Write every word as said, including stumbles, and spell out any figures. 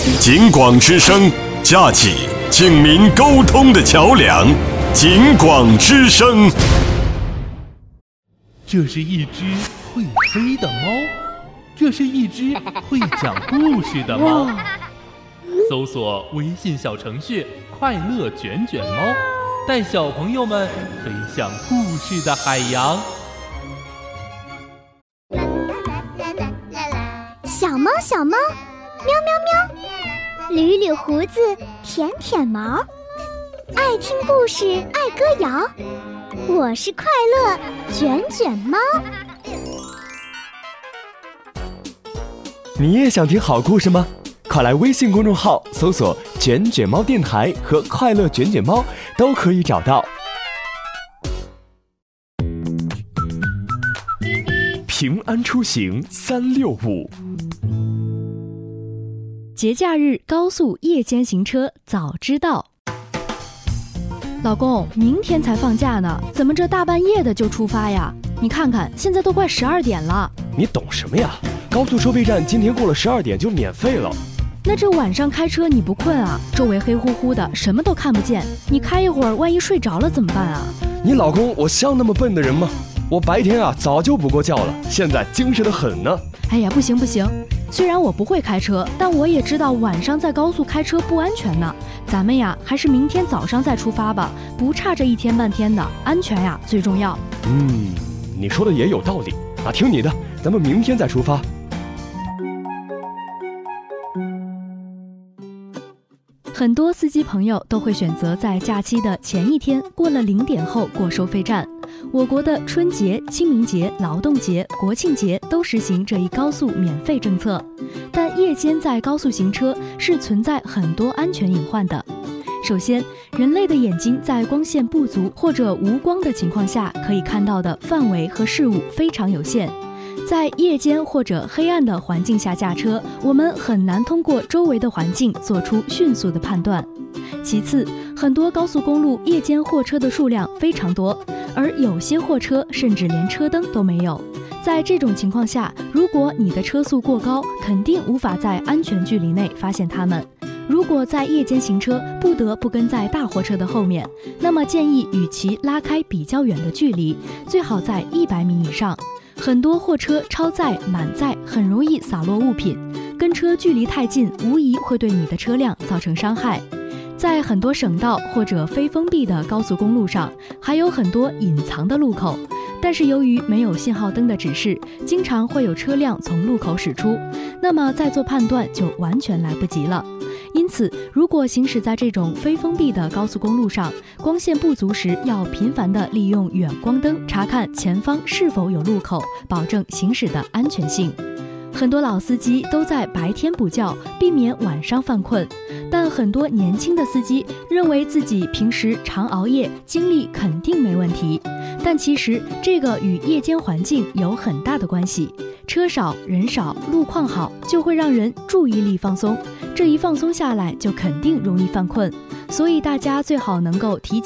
警广之声，架起警民沟通的桥梁。警广之声。 这是一只会飞的猫，这是一只会讲故事的猫。搜索微信小程序快乐卷卷猫，带小朋友们飞向故事的海洋。 小猫小猫，喵喵喵，捋捋胡子，舔舔毛，爱听故事，爱歌谣。我是快乐卷卷猫。 你也想听好故事吗？快来微信公众号搜索卷卷猫电台和快乐卷卷猫，都可以找到。平安出行三六五。 节假日高速夜间行车早知道。老公，明天才放假呢，怎么这大半夜的就出发呀？你看看，现在都快十二点了。 你懂什么呀？高速收费站今天过了十二点就免费了。 那这晚上开车你不困啊？周围黑乎乎的，什么都看不见，你开一会儿，万一睡着了怎么办啊？ 你老公我像那么笨的人吗？我白天啊早就补过觉了，现在精神得很呢。 哎呀，不行不行，虽然我不会开车，但我也知道晚上在高速开车不安全呢。咱们呀，还是明天早上再出发吧，不差这一天半天的，安全呀最重要。 嗯，你说的也有道理啊，听你的，咱们明天再出发。 很多司机朋友都会选择在假期的前一天过了零点后过收费站。我国的春节、清明节、劳动节、国庆节都实行这一高速免费政策，但夜间在高速行车是存在很多安全隐患的。首先，人类的眼睛在光线不足或者无光的情况下，可以看到的范围和事物非常有限。在夜间或者黑暗的环境下驾车，我们很难通过周围的环境做出迅速的判断。其次，很多高速公路夜间货车的数量非常多，而有些货车甚至连车灯都没有。在这种情况下，如果你的车速过高，肯定无法在安全距离内发现它们。如果在夜间行车不得不跟在大货车的后面，那么建议与其拉开比较远的距离，最好在一百米以上。很多货车超载、满载，很容易洒落物品，跟车距离太近，无疑会对你的车辆造成伤害。在很多省道或者非封闭的高速公路上，还有很多隐藏的路口，但是由于没有信号灯的指示，经常会有车辆从路口驶出，那么再做判断就完全来不及了。因此，如果行驶在这种非封闭的高速公路上，光线不足时，要频繁地利用远光灯查看前方是否有路口，保证行驶的安全性。很多老司机都在白天补觉，避免晚上犯困，但很多年轻的司机认为自己平时常熬夜，精力肯定没问题，但其实这个与夜间环境有很大的关系。车少人少，路况好，就会让人注意力放松，这一放松下来就肯定容易犯困，所以大家最好能够提